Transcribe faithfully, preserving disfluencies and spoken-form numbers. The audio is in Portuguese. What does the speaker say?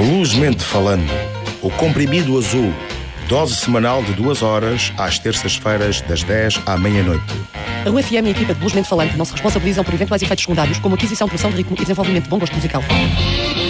Bluesmente falando, o comprimido azul, dose semanal de duas horas, às terças-feiras, das dez à meia-noite. A Rua F M e a equipa de Bluesmente Falante não se responsabilizam por eventuais efeitos secundários, como aquisição, produção de ritmo e desenvolvimento de bom gosto musical.